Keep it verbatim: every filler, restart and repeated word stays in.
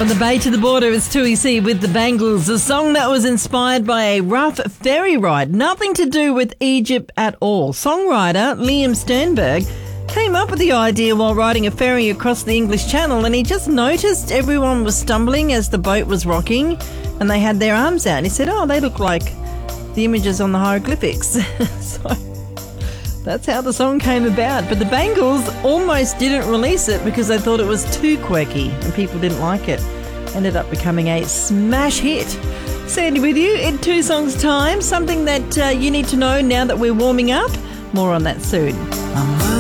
From the bay to the border, it's two E C with the Bangles, a song that was inspired by a rough ferry ride. Nothing to do with Egypt at all. Songwriter Liam Sternberg came up with the idea while riding a ferry across the English Channel, and he just noticed everyone was stumbling as the boat was rocking and they had their arms out. And he said, oh, they look like the images on the hieroglyphics. So that's how the song came about. But the Bangles almost didn't release it because they thought it was too quirky and people didn't like it. Ended up becoming a smash hit. Sandy with you in two songs' time. Something that uh, you need to know now that we're warming up. More on that soon.